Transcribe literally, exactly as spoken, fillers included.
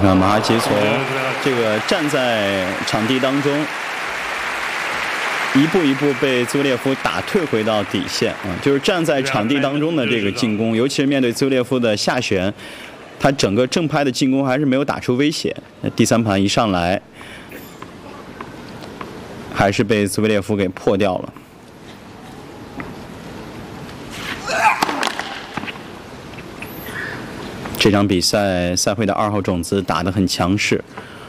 看马哈奇从这个站在场地当中，一步一步被兹维列夫打退回到底线啊，就是站在场地当中的这个进攻，尤其是面对兹维列夫的下旋，他整个正拍的进攻还是没有打出威胁。第三盘一上来，还是被兹维列夫给破掉了。这场比赛赛会的二号种子打得很强势，